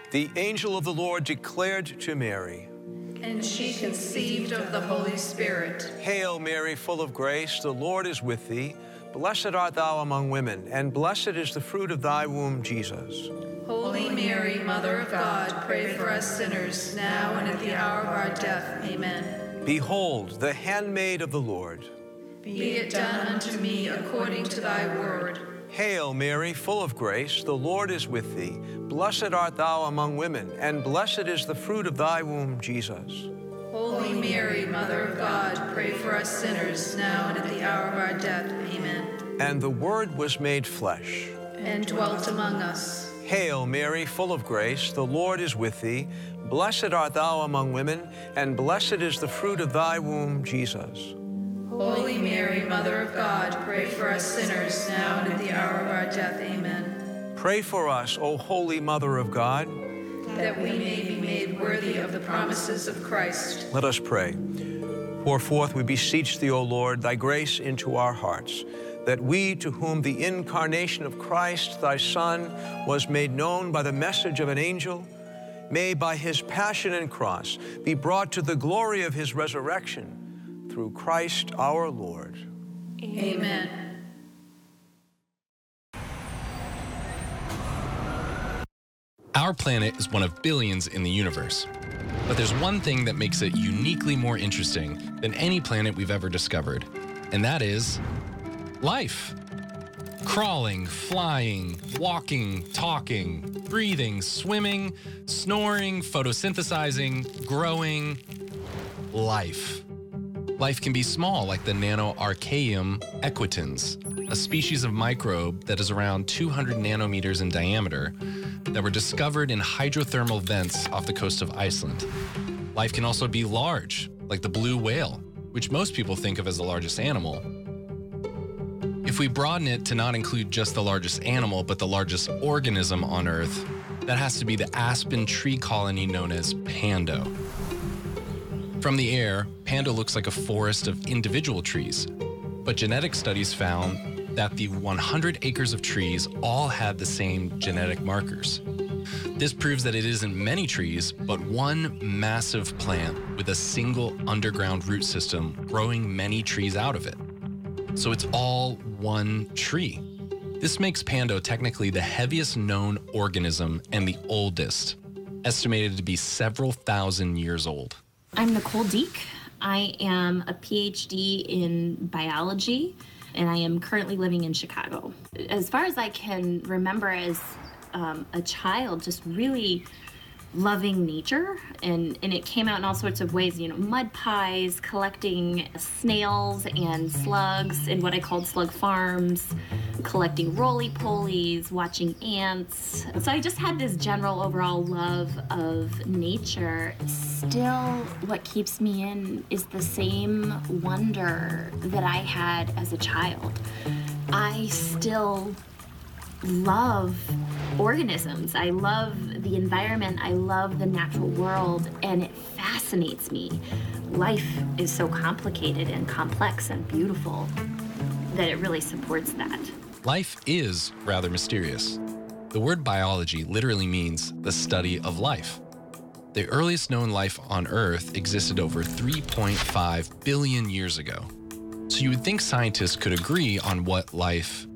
The angel of the Lord declared to Mary, and she conceived of the Holy Spirit. Hail Mary, full of grace, the Lord is with thee. Blessed art thou among women, and blessed is the fruit of thy womb, Jesus. Holy Mary, Mother of God, pray for us sinners, now and at the hour of our death. Amen. Behold, the handmaid of the Lord. Be it done unto me according to thy word. Hail Mary, full of grace, the Lord is with thee. Blessed art thou among women, and blessed is the fruit of thy womb, Jesus. Holy Mary, Mother of God, pray for us sinners, now and at the hour of our death. Amen. And the Word was made flesh, and dwelt among us. Hail Mary, full of grace, the Lord is with thee. Blessed art thou among women, and blessed is the fruit of thy womb, Jesus. Holy Mary, Mother of God, pray for us sinners, now and at the hour of our death. Amen. Pray for us, O Holy Mother of God, that we may be made worthy of the promises of Christ. Let us pray. Pour forth, we beseech thee, O Lord, thy grace into our hearts, that we, to whom the incarnation of Christ, thy Son, was made known by the message of an angel, may by his passion and cross be brought to the glory of his resurrection, through Christ our Lord. Amen. Our planet is one of billions in the universe. But there's one thing that makes it uniquely more interesting than any planet we've ever discovered, and that is life. Crawling, flying, walking, talking, breathing, swimming, snoring, photosynthesizing, growing. Life. Life can be small, like the Nanoarchaeum equitans, a species of microbe that is around 200 nanometers in diameter that were discovered in hydrothermal vents off the coast of Iceland. Life can also be large, like the blue whale, which most people think of as the largest animal. If we broaden it to not include just the largest animal, but the largest organism on Earth, that has to be the aspen tree colony known as Pando. From the air, Pando looks like a forest of individual trees, but genetic studies found that the 100 acres of trees all had the same genetic markers. This proves that it isn't many trees, but one massive plant with a single underground root system growing many trees out of it. So it's all one tree. This makes Pando technically the heaviest known organism and the oldest, estimated to be several thousand years old. I'm Nicole Deek. I am a PhD in biology, and I am currently living in Chicago. As far as I can remember as a child, just really loving nature, and it came out in all sorts of ways, mud pies, collecting snails and slugs in what I called slug farms, collecting roly-polies, watching ants. So I just had this general overall love of nature. Still, what keeps me in is the same wonder that I had as a child. I still love organisms. I love the environment. I love the natural world, and it fascinates me. Life is so complicated and complex and beautiful that it really supports that. Life is rather mysterious. The word biology literally means the study of life. The earliest known life on Earth existed over 3.5 billion years ago. So you would think scientists could agree on what life